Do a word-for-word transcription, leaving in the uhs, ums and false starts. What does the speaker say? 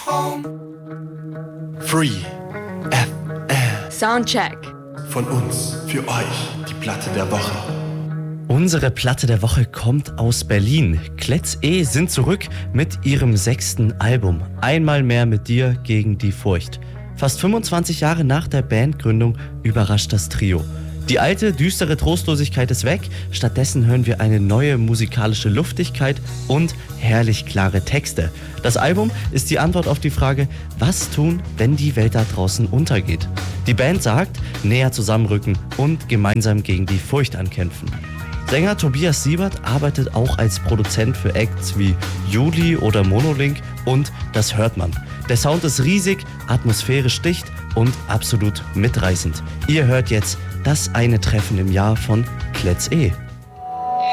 Free F M. Soundcheck. Von uns, für euch, die Platte der Woche. Unsere Platte der Woche kommt aus Berlin. Kletz E sind zurück mit ihrem sechsten Album. Einmal mehr mit dir gegen die Furcht. Fast fünfundzwanzig Jahre nach der Bandgründung überrascht das Trio. Die alte, düstere Trostlosigkeit ist weg. Stattdessen hören wir eine neue musikalische Luftigkeit und herrlich klare Texte. Das Album ist die Antwort auf die Frage, was tun, wenn die Welt da draußen untergeht. Die Band sagt, näher zusammenrücken und gemeinsam gegen die Furcht ankämpfen. Sänger Tobias Siebert arbeitet auch als Produzent für Acts wie Juli oder Monolink und das hört man. Der Sound ist riesig, atmosphärisch dicht und absolut mitreißend. Ihr hört jetzt das eine Treffen im Jahr von Kletz E.